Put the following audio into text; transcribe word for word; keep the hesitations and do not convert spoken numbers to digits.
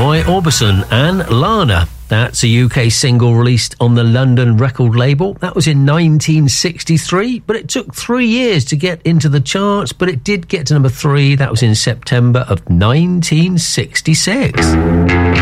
Roy Orbison and Lana. That's a U K single released on the London record label. That was in nineteen sixty-three, but it took three years to get into the charts, but it did get to number three. That was in September of nineteen sixty-six.